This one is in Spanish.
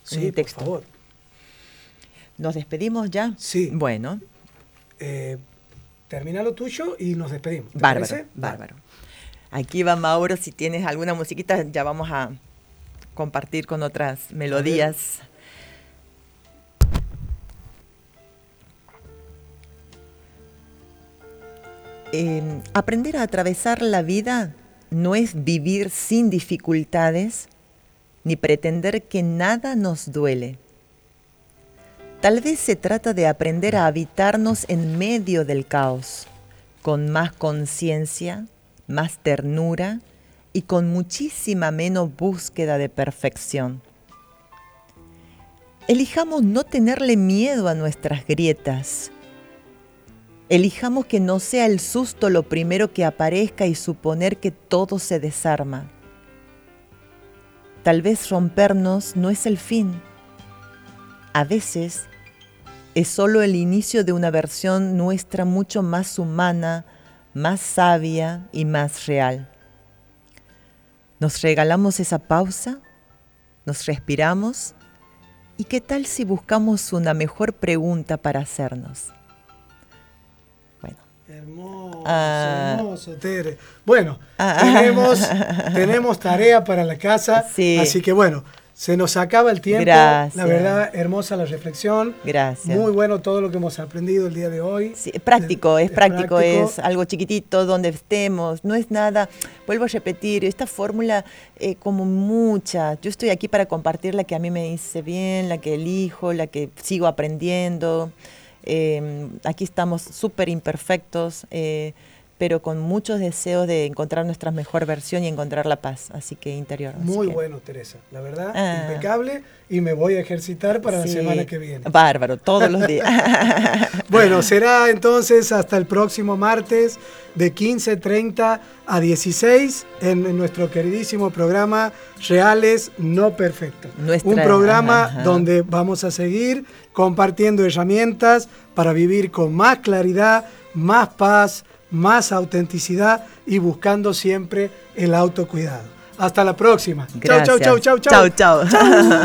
Sí, el texto. por favor. ¿Nos despedimos ya? Sí. Bueno. Termina lo tuyo y nos despedimos. ¿Te Bárbaro, parece? bárbaro. Aquí va Mauro, si tienes alguna musiquita, ya vamos a compartir con otras melodías. Aprender a atravesar la vida no es vivir sin dificultades ni pretender que nada nos duele. Tal vez se trata de aprender a habitarnos en medio del caos, con más conciencia, más ternura y con muchísima menos búsqueda de perfección. Elijamos no tenerle miedo a nuestras grietas. Elijamos que no sea el susto lo primero que aparezca y suponer que todo se desarma. Tal vez rompernos no es el fin. A veces es solo el inicio de una versión nuestra mucho más humana, más sabia y más real. Nos regalamos esa pausa, nos respiramos, y ¿qué tal si buscamos una mejor pregunta para hacernos? Bueno. Hermoso, hermoso, Tere. Bueno, tenemos tarea para la casa, sí. Así que bueno, se nos acaba el tiempo. Gracias. La verdad, hermosa la reflexión. Gracias. Muy bueno todo lo que hemos aprendido el día de hoy. Sí, es práctico, es algo chiquitito donde estemos, no es nada. Vuelvo a repetir, esta fórmula como mucha, yo estoy aquí para compartir la que a mí me hice bien, la que elijo, la que sigo aprendiendo. Aquí estamos súper imperfectos, pero con muchos deseos de encontrar nuestra mejor versión y encontrar la paz, así que interior. Muy bueno, Teresa, la verdad, impecable, y me voy a ejercitar para la semana que viene. Bárbaro, todos los días. Bueno, será entonces hasta el próximo martes de 15:30 a 16 en nuestro queridísimo programa Reales No Perfectos. Un programa donde vamos a seguir compartiendo herramientas para vivir con más claridad, más paz, más autenticidad y buscando siempre el autocuidado. Hasta la próxima. Gracias. Chau, chau, chau, chau, chau. Chau, chau.